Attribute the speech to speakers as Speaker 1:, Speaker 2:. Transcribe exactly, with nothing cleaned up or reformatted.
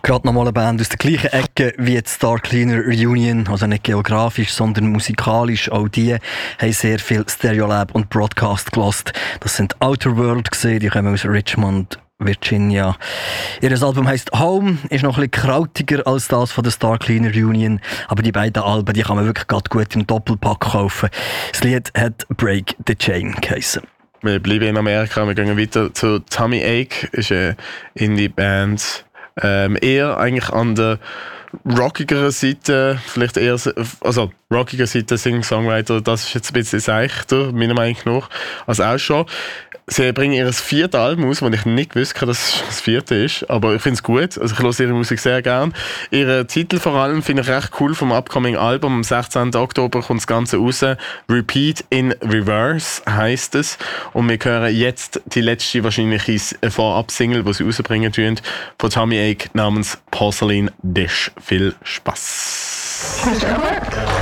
Speaker 1: Gerade nochmal eine Band aus der gleichen Ecke wie die Star Cleaner Reunion, also nicht geografisch, sondern musikalisch. Auch die haben sehr viel Stereolab und Broadcast gelost. Das sind Outer World gesehen, die kommen aus Richmond, Virginia. Ihr Album heisst Home, ist noch ein bisschen krautiger als das von der Star Cleaner Reunion, aber die beiden Alben, die kann man wirklich gerade gut im Doppelpack kaufen. Das Lied hat Break the Chain geheissen.
Speaker 2: Wir bleiben in Amerika, wir gehen weiter zu Tummy Ache, ist eine Indie-Band. Ähm, eher eigentlich an der rockigeren Seite, vielleicht eher, also rockiger Seite, Singer-Songwriter, das ist jetzt ein bisschen seichter, meiner Meinung nach, als auch schon. Sie bringen ihr viertes Album aus, das ich nicht gewusst habe, dass es das vierte ist, aber ich finde es gut, also ich höre ihre Musik sehr gern. Ihren Titel vor allem finde ich recht cool vom upcoming Album, am sechzehnten Oktober kommt das Ganze raus. Repeat in Reverse heisst es, und wir hören jetzt die letzte wahrscheinliche Vorab-Single, die sie rausbringen tun, von Tummy Ache namens Porcelain Dish. Viel Spaß!